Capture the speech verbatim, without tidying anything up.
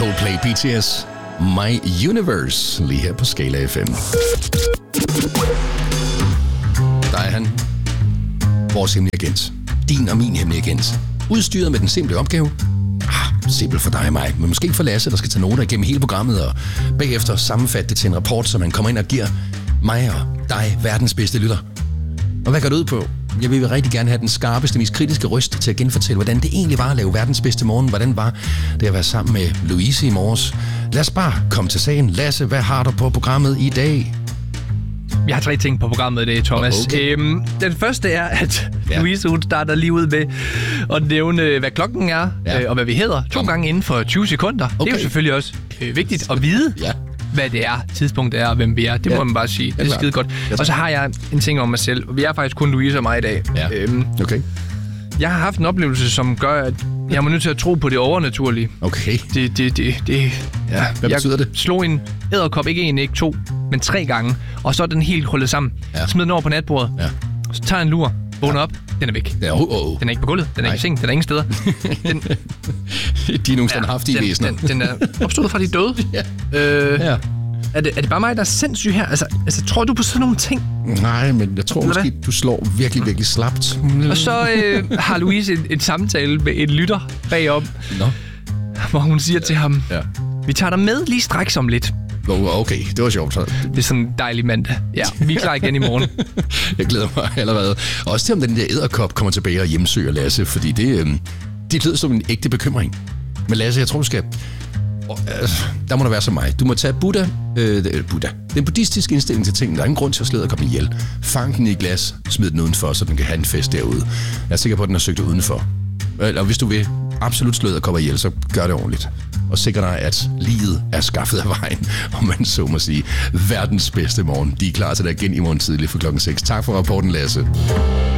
Coldplay, B T S, My Universe, lige her på Skala F M. Der er han, vores hemmelige agent. Din og min hemmelige agent. Udstyret med den simple opgave. Ah, simpel for dig og mig, men måske ikke for Lasse, der skal tage noter igennem hele programmet og bagefter sammenfatte det til en rapport, så man kommer ind og giver mig og dig verdens bedste lytter. Og hvad går det ud på? Jeg vil rigtig gerne have den skarpeste, mest kritiske røst til at genfortælle, hvordan det egentlig var at lave verdens bedste morgen. Hvordan var det at være sammen med Louise i morges? Lad os bare komme til sagen. Lasse, hvad har du på programmet i dag? Jeg har tre ting på programmet i dag, Thomas. Okay. Øhm, den første er, at ja. Louise hun starter lige ud med at nævne, hvad klokken er, ja. øh, og hvad vi hedder. To Kom. gange inden for tyve sekunder. Okay. Det er jo selvfølgelig også øh, vigtigt at vide, ja. hvad det er, tidspunktet er, og hvem vi er. Det ja. må man bare sige. Det er skide godt. Og så har jeg en ting om mig selv. Vi er faktisk kun Louise og mig i dag. Ja. Øhm, okay. Jeg har haft en oplevelse, som gør, at jeg må nødt til at tro på det overnaturlige. Okay. Det, det, det, det. Ja. Hvad betyder jeg det? Slog en edderkop, ikke en, ikke to, men tre gange. Og så er den helt krøllet sammen. Ja. Smid den over på natbordet. Ja. Så tager en lur. Vågner ja. op. Den er væk. Ja, oh, oh. Den er ikke på gulvet. Den er Nej. ikke i sengen. Den er ingen steder. Den, de er nogle standhaftige ja, væsener. Den, den er opstået fra de døde. ja. Øh, ja. Er det, er det bare mig, der er sindssyg her? Altså, altså, tror du på sådan nogle ting? Nej, men jeg tror måske, du slår virkelig, virkelig slapt. Og så øh, har Louise en, en samtale med en lytter bagom, Nå. hvor hun siger ja. til ham, ja. vi tager dig med lige straks om lidt. Oh, okay, det var sjovt. Det er sådan en dejlig mandag. Ja, vi er klar igen i morgen. Jeg glæder mig allerede. Også til, om den der edderkop kommer tilbage og hjemsøger Lasse, fordi det, øh, det lyder som en ægte bekymring. Men Lasse, jeg tror, du skal... Oh, øh, der må der være som mig. Du må tage Buddha, øh, Buddha. Den buddhistiske indstilling til tingene. Der er ingen grund til at slå edderkoppen ihjel. Fang den i glas, smid den udenfor, så den kan have en fest derude. Jeg er sikker på, at den har søgt udenfor. Eller hvis du vil absolut slå edderkopper ihjel, så gør det ordentligt. Og sikre dig, at livet er skaffet af vejen, om man så må sige. Verdens bedste morgen. De er klar til dig igen i morgen tidlig for klokken seks. Tak for rapporten, Lasse.